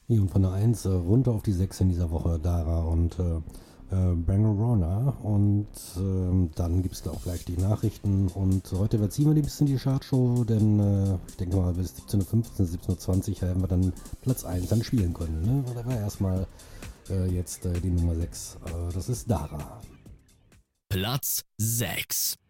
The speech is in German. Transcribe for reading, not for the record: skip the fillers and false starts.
Ja, und von der 1 runter auf die 6 in dieser Woche Dara und Bangarona. Und dann gibt es auch gleich die Nachrichten. Und heute überziehen wir ein bisschen die Chartshow, denn ich denke mal bis 17.15 Uhr, 17.20 Uhr werden wir dann Platz 1 dann spielen können. Ne? Aber erstmal jetzt die Nummer 6. Das ist Dara. Platz 6.